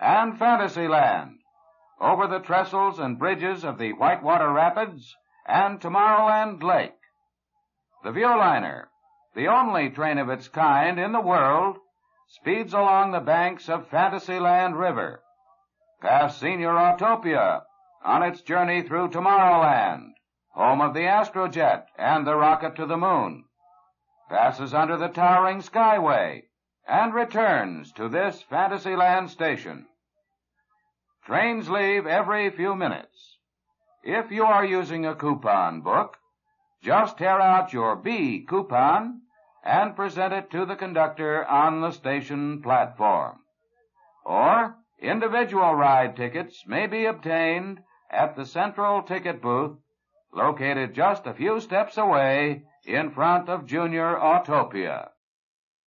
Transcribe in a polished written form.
and Fantasyland, over the trestles and bridges of the Whitewater Rapids and Tomorrowland Lake. The Viewliner, the only train of its kind in the world, speeds along the banks of Fantasyland River, past Senior Autopia on its journey through Tomorrowland, home of the Astrojet and the rocket to the moon, passes under the towering Skyway, and returns to this Fantasyland station. Trains leave every few minutes. If you are using a coupon book, just tear out your B coupon and present it to the conductor on the station platform. Or individual ride tickets may be obtained at the central ticket booth located just a few steps away in front of Junior Autopia.